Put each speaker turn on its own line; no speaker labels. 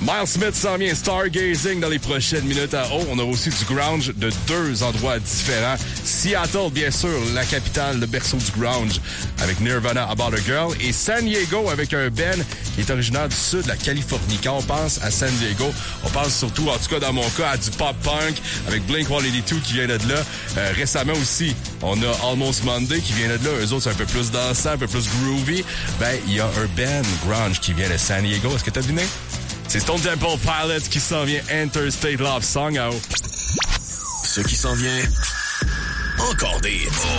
Miles Smith s'en vient stargazing dans les prochaines minutes à haut. On a aussi du grunge de 2 endroits différents. Seattle, bien sûr, la capitale, le berceau du grunge, avec Nirvana, About a Girl. Et San Diego avec un band qui est originaire du sud de la Californie. Quand on pense à San Diego, on pense surtout, en tout cas dans mon cas, à du pop-punk avec Blink-182 qui vient de là. Récemment aussi, on a Almost Monday qui vient de là. Eux autres, c'est un peu plus dansant, un peu plus groovy. Ben, il y a un band grunge qui vient de San Diego. Est-ce que t'as deviné? C'est Stone Temple Pilots qui s'en vient Interstate Love Song.
Ce qui s'en vient, encore des hits.